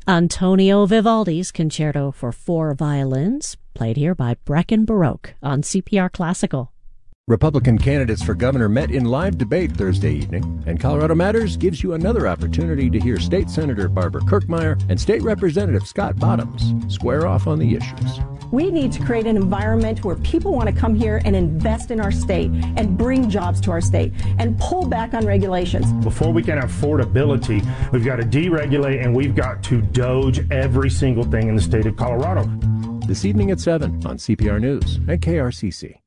Antonio Vivaldi's Concerto for Four Violins, played here by Brecken Baroque on CPR Classical. Republican candidates for governor met in live debate Thursday evening, and Colorado Matters gives you another opportunity to hear State Senator Barbara Kirkmeyer and State Representative Scott Bottoms square off on the issues. We need to create an environment where people want to come here and invest in our state and bring jobs to our state and pull back on regulations. Before we can have affordability, we've got to deregulate and we've got to doge every single thing in the state of Colorado. This evening at 7 on CPR News and KRCC.